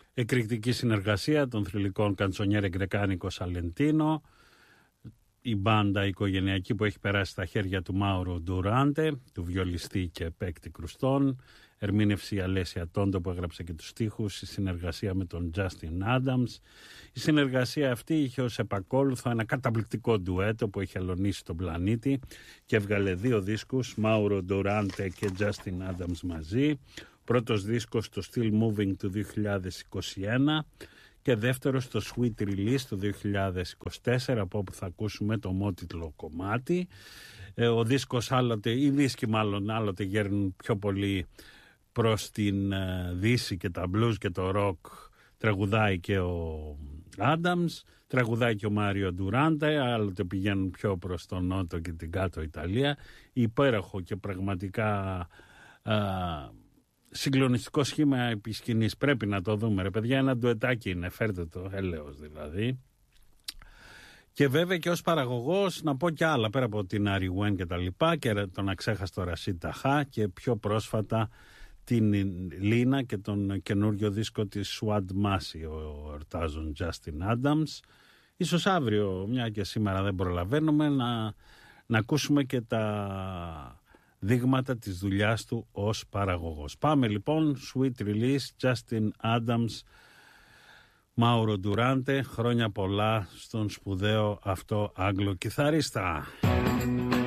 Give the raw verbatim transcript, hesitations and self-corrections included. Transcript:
εκρηκτική συνεργασία των θρυλικών Καντσονιέρε Γκρεκάνικο Σαλεντίνο, η μπάντα οικογενειακή που έχει περάσει στα χέρια του Μάουρο Ντουράντε, του βιολιστή και παίκτη κρουστών, ερμήνευση Αλέσια Τόντο που έγραψε και τους στίχους, η συνεργασία με τον Justin Adams. Η συνεργασία αυτή είχε ως επακόλουθο ένα καταπληκτικό ντουέτο που είχε αλωνίσει τον πλανήτη και έβγαλε δύο δίσκους, Μάουρο Ντουράντε και Justin Adams μαζί. Πρώτος δίσκος στο Still Moving του δύο χιλιάδες είκοσι ένα και δεύτερος στο Sweet Release του δύο χιλιάδες είκοσι τέσσερα, από όπου θα ακούσουμε το ομότιτλο κομμάτι. Ε, ο δίσκος άλλοτε, οι δίσκοι μάλλον άλλοτε γέρνουν πιο πολύ προς την ε, δύση και τα blues και το rock. Τραγουδάει και ο Adams, τραγουδάει και ο Μάριο Ντουράντε, άλλοτε πηγαίνουν πιο προς τον νότο και την κάτω Ιταλία. Υπέροχο και πραγματικά α, συγκλονιστικό σχήμα επί σκηνής. Πρέπει να το δούμε ρε παιδιά, ένα ντουετάκι είναι, φέρτε το, έλεος δηλαδή. Και βέβαια και ως παραγωγός να πω και άλλα πέρα από την Άρη Γουέν και τα λοιπά, και τον αξέχαστο Ρασίτ Ταχά και πιο πρόσφατα την Λίνα και τον καινούριο δίσκο της Swad Masi, ο ορτάζων Justin Adams. Ίσως αύριο, μια και σήμερα δεν προλαβαίνουμε, να, να ακούσουμε και τα δείγματα της δουλειάς του ως παραγωγός. Πάμε λοιπόν, Sweet Release, Justin Adams, Μάουρο Ντουράντε, χρόνια πολλά στον σπουδαίο αυτό Άγγλο κιθαρίστα.